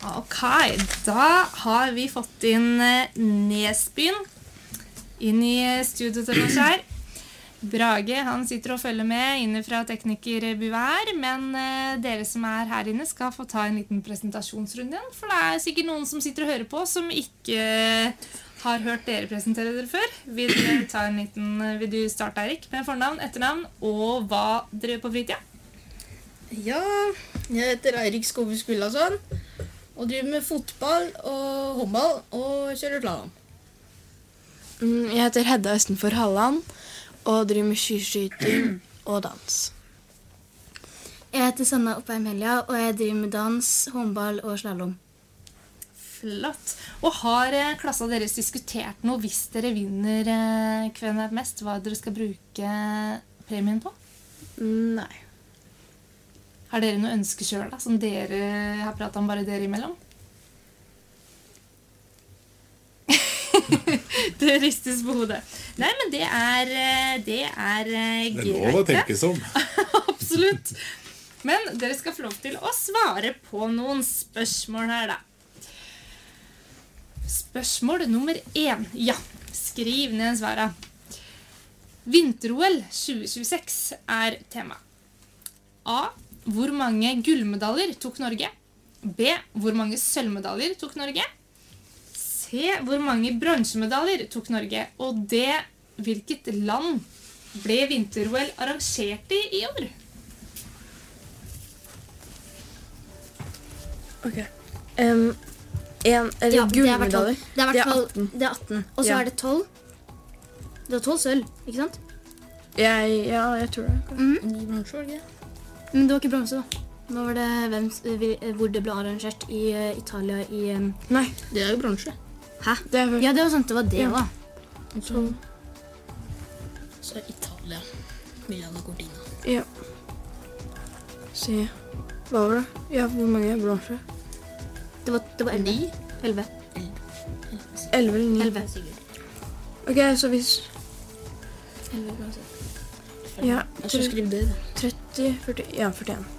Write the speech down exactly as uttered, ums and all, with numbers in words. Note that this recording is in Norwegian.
Ok, da har vi fått inn Nesbyen inn i studio til oss her. Brage, han sitter og følger med inne fra teknikerbuet, men dere som er her inne skal få ta en liten presentasjonsrunde igjen, for det er sikkert noen som sitter og hører på som ikke har hørt dere presentere dere før. Vil, ta en liten, vil du starte, Erik, med fornavn, etternavn og hva dere gjør på fritida? Ja, jeg heter Eirik Skove Skullason og driver med fotball og håndball og kjører slalom. Jeg heter Hedda Østenfor Halland og driver med skiskyting og dans. Jeg heter Sanna Oppheim Helja, og jeg driver med dans, håndball og slalom. Flott. Og har klassa deres diskutert noe hvis dere vinner Hvem er mest, hva dere skal bruke premien på? Nei. Har dere noe ønske selv da, som dere har pratet om bare dere imellom? Det ristes på hodet. Nei, men det er det er greit. Det er lov å tenke som. Absolutt. Men dere skal få lov til å svare på noen spørsmål her da. Spørsmål nummer én. Ja, skriv ned svaret. Vinter-O L tjue tjueseks er tema. A. Hvor mange gullmedaljer tok Norge? B. Hvor mange sølvmedaljer tok Norge? C. Hvor mange bronsemedaljer tok Norge? Og D. Hvilket land ble vinter-O L arrangert i i år? Ok. Um, en, eller Ja, det er hvert fall- gullmedaljer. Det er hvert fall atten. det er atten. Og så Ja. er det tolv. Det er tolv sølv, ikke sant? Jeg, ja, jeg tror det. kanskje. Ni bransjer, var det ikke? Men det var ikke bronse da. Nå var det hvem, hvor det ble arrangert i uh, Italia i... Um, Nei, Det er jo bransje. hæ? det er først. Ja, det var sant, det var det Ja. da. Så, så Italia. Milano Cortina. Ja. Se. Hva var det? Ja, hvor mange bronser? Det var, det var elleve. Elleve. Elleve eller ni? Elleve. Ok, så hvis... Elleve bronse. Ja, Jeg skal skrive det. tretti, førti... Ja, førtien.